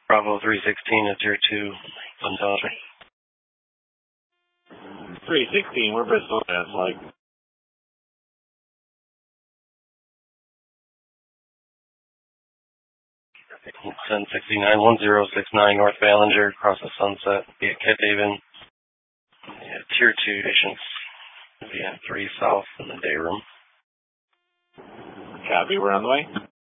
Bravo 316 at Tier 2, Intelligence. 316, we're Bristol at, like. 1069, 1069 North Ballinger, across the sunset, be at Kit Haven. Yeah, Tier 2 patients, be at 3 South in the day room. Copy, we're on the way.